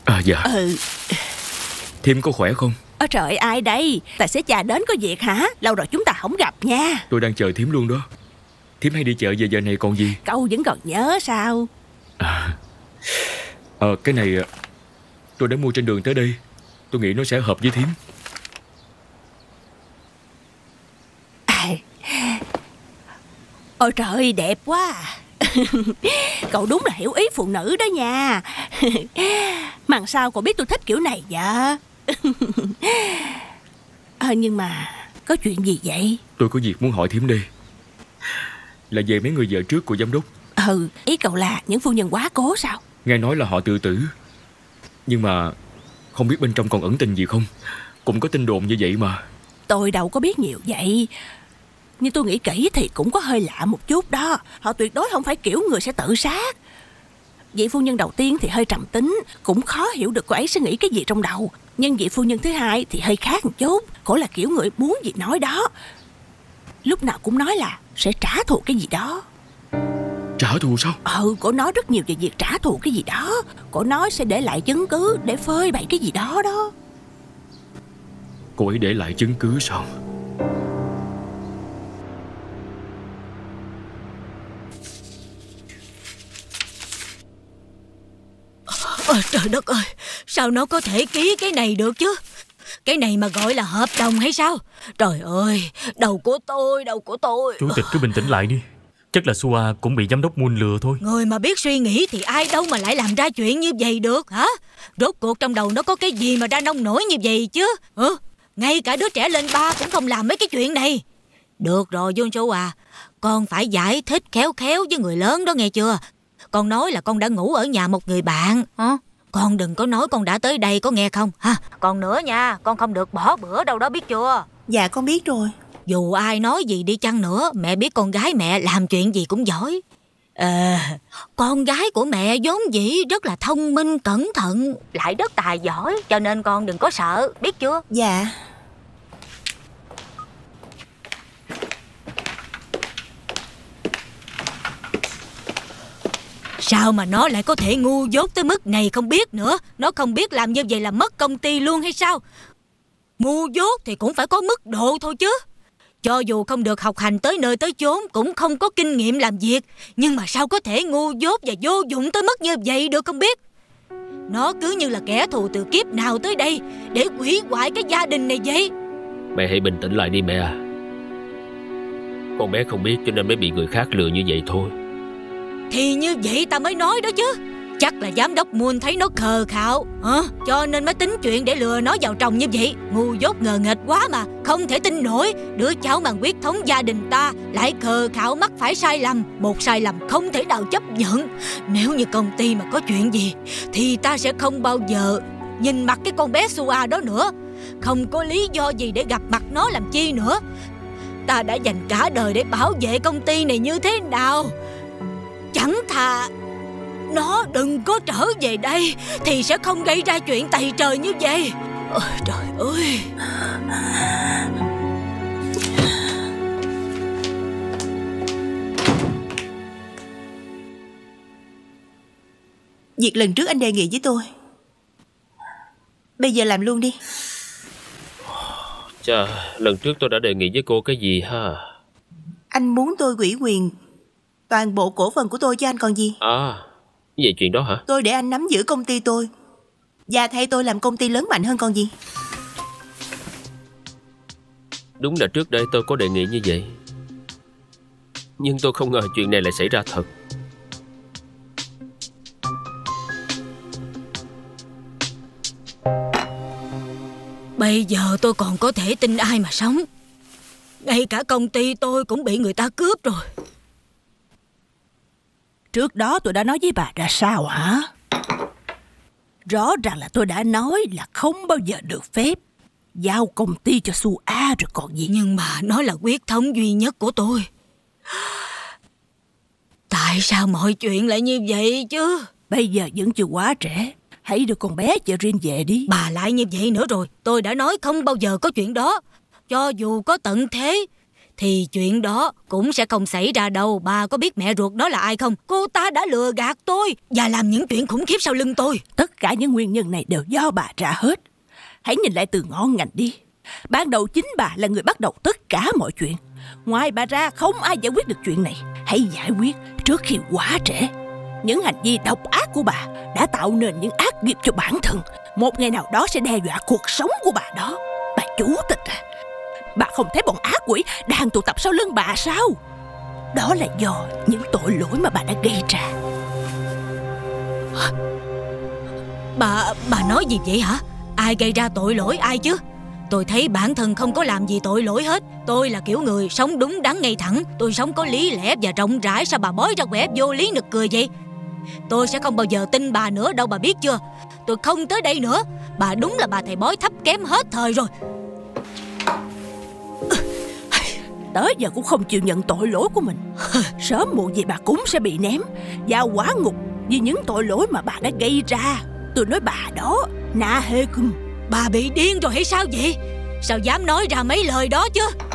Dạ. Thím có khỏe không? Trời, ai đây? Tài xế cha đến có việc hả? Lâu rồi chúng ta không gặp nha. Tôi đang chờ thím luôn đó. Thím hay đi chợ về giờ này còn gì? Cậu vẫn còn nhớ sao? Cái này tôi đã mua trên đường tới đây. Tôi nghĩ nó sẽ hợp với thím. Ôi trời, đẹp quá. Cậu đúng là hiểu ý phụ nữ đó nha. Mà sao cậu biết tôi thích kiểu này vậy? Nhưng mà có chuyện gì vậy? Tôi có việc muốn hỏi thím đây. Là về mấy người vợ trước của giám đốc. Ý cậu là những phu nhân quá cố sao? Nghe nói là họ tự tử. Nhưng mà không biết bên trong còn ẩn tình gì không. Cũng có tin đồn như vậy mà. Tôi đâu có biết nhiều vậy. Nhưng tôi nghĩ kỹ thì cũng có hơi lạ một chút đó. Họ tuyệt đối không phải kiểu người sẽ tự sát. Vị phu nhân đầu tiên thì hơi trầm tính, cũng khó hiểu được cô ấy sẽ nghĩ cái gì trong đầu. Nhưng vị phu nhân thứ hai thì hơi khác một chút. Cổ là kiểu người muốn gì nói đó. Lúc nào cũng nói là sẽ trả thù cái gì đó. Trả thù sao? Cổ nói rất nhiều về việc trả thù cái gì đó. Cổ nói sẽ để lại chứng cứ để phơi bày cái gì đó đó. Cô ấy để lại chứng cứ sao? Trời đất ơi, sao nó có thể ký cái này được chứ? Cái này mà gọi là hợp đồng hay sao? Trời ơi, đầu của tôi. Chủ tịch cứ bình tĩnh lại đi. Chắc là Sua cũng bị giám đốc Moon lừa thôi. Người mà biết suy nghĩ thì ai đâu mà lại làm ra chuyện như vậy được hả? Rốt cuộc trong đầu nó có cái gì mà ra nông nổi như vậy chứ? Ngay cả đứa trẻ lên 3 cũng không làm mấy cái chuyện này. Được rồi Junsu à, con phải giải thích khéo khéo với người lớn đó nghe chưa? Con nói là con đã ngủ ở nhà một người bạn. Con đừng có nói con đã tới đây có nghe không ha? Còn nữa nha, con không được bỏ bữa đâu đó biết chưa? Dạ con biết rồi. Dù ai nói gì đi chăng nữa, mẹ biết con gái mẹ làm chuyện gì cũng giỏi. Con gái của mẹ vốn dĩ rất là thông minh, cẩn thận, lại rất tài giỏi, cho nên con đừng có sợ, biết chưa? Dạ. Sao mà nó lại có thể ngu dốt tới mức này không biết nữa? Nó không biết làm như vậy là mất công ty luôn hay sao? Ngu dốt thì cũng phải có mức độ thôi chứ. Cho dù không được học hành tới nơi tới chốn, cũng không có kinh nghiệm làm việc, nhưng mà sao có thể ngu dốt và vô dụng tới mức như vậy được không biết? Nó cứ như là kẻ thù từ kiếp nào tới đây để hủy hoại cái gia đình này vậy. Mẹ hãy bình tĩnh lại đi mẹ à. Con bé không biết cho nên mới bị người khác lừa như vậy thôi. Thì như vậy ta mới nói đó chứ. Chắc là giám đốc Moon thấy nó khờ khạo cho nên mới tính chuyện để lừa nó vào chồng như vậy. Ngu dốt ngờ nghệch quá mà. Không thể tin nổi đứa cháu mang huyết thống gia đình ta lại khờ khạo mắc phải sai lầm. Một sai lầm không thể nào chấp nhận. Nếu như công ty mà có chuyện gì thì ta sẽ không bao giờ nhìn mặt cái con bé Sua đó nữa. Không có lý do gì để gặp mặt nó làm chi nữa. Ta đã dành cả đời để bảo vệ công ty này như thế nào. Chẳng thà nó đừng có trở về đây thì sẽ không gây ra chuyện tày trời như vậy. Ôi trời ơi. Việc lần trước anh đề nghị với tôi, bây giờ làm luôn đi. Chà, lần trước tôi đã đề nghị với cô cái gì ha? Anh muốn tôi ủy quyền toàn bộ cổ phần của tôi cho anh còn gì. Vậy chuyện đó hả? Tôi để anh nắm giữ công ty tôi và thay tôi làm công ty lớn mạnh hơn còn gì. Đúng là trước đây tôi có đề nghị như vậy, nhưng tôi không ngờ chuyện này lại xảy ra thật. Bây giờ tôi còn có thể tin ai mà sống. Ngay cả công ty tôi cũng bị người ta cướp rồi. Trước đó tôi đã nói với bà ra sao hả? Rõ ràng là tôi đã nói là không bao giờ được phép giao công ty cho Sua rồi còn gì. Nhưng mà nó là huyết thống duy nhất của tôi. Tại sao mọi chuyện lại như vậy chứ? Bây giờ vẫn chưa quá trễ. Hãy đưa con bé cho Rin về đi. Bà lại như vậy nữa rồi. Tôi đã nói không bao giờ có chuyện đó. Cho dù có tận thế thì chuyện đó cũng sẽ không xảy ra đâu. Bà có biết mẹ ruột đó là ai không? Cô ta đã lừa gạt tôi và làm những chuyện khủng khiếp sau lưng tôi. Tất cả những nguyên nhân này đều do bà ra hết. Hãy nhìn lại từ ngọn ngành đi. Ban đầu chính bà là người bắt đầu tất cả mọi chuyện. Ngoài bà ra không ai giải quyết được chuyện này. Hãy giải quyết trước khi quá trễ. Những hành vi độc ác của bà đã tạo nên những ác nghiệp cho bản thân. Một ngày nào đó sẽ đe dọa cuộc sống của bà đó. Bà chủ tịch à, bà không thấy bọn ác quỷ đang tụ tập sau lưng bà sao? Đó là do những tội lỗi mà bà đã gây ra. Bà nói gì vậy hả? Ai gây ra tội lỗi ai chứ? Tôi thấy bản thân không có làm gì tội lỗi hết. Tôi là kiểu người sống đúng đắn ngay thẳng. Tôi sống có lý lẽ và rộng rãi. Sao bà bói ra vẻ vô lý nực cười vậy? Tôi sẽ không bao giờ tin bà nữa đâu, bà biết chưa? Tôi không tới đây nữa. Bà đúng là bà thầy bói thấp kém hết thời rồi. Tới giờ cũng không chịu nhận tội lỗi của mình. Sớm muộn gì bà cũng sẽ bị ném vào hỏa ngục vì những tội lỗi mà bà đã gây ra. Tôi nói bà đó, Na Hê Cung. Bà bị điên rồi hay sao vậy? Sao dám nói ra mấy lời đó chứ?